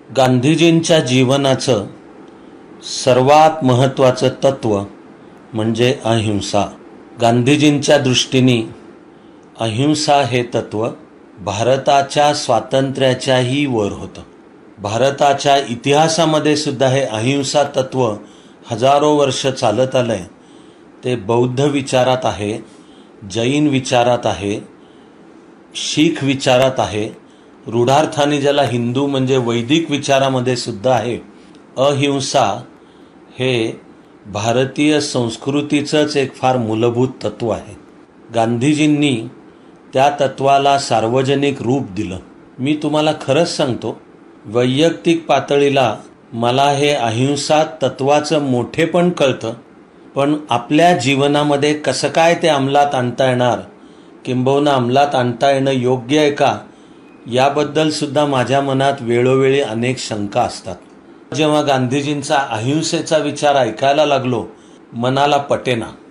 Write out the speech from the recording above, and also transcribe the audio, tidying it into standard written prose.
गांधीजींच्या जीवनाचं सर्वात महत्त्वाचं तत्त्व म्हणजे अहिंसा. गांधीजींच्या दृष्टीने अहिंसा हे तत्त्व भारताच्या स्वातंत्र्याच्याही वर होतं. भारताच्या इतिहासामध्ये सुद्धा हे अहिंसा तत्त्व हजारो वर्ष चालत आलं आहे. ते बौद्ध विचारात आहे, जैन विचारात आहे, शीख विचारात आहे, रूढार्थाने ज्याला हिंदू म्हणजे वैदिक विचारामध्ये सुद्धा आहे. अहिंसा हे भारतीय संस्कृतीचंच एक फार मूलभूत तत्त्व आहे. गांधीजींनी त्या तत्त्वाला सार्वजनिक रूप दिलं. मी तुम्हाला खरंच सांगतो, वैयक्तिक पातळीला मला हे अहिंसा तत्त्वाचं मोठेपण कळतं, पण आपल्या जीवनामध्ये कसं काय ते अंमलात आणता येणार, किंबहुना अंमलात आणता येणं योग्य आहे का, याबद्दल सुद्धा माझ्या मनात वेळोवेळी अनेक शंका असतात. जेव्हा गांधीजींचा अहिंसेचा विचार ऐकायला लागलो, मनाला पटेना.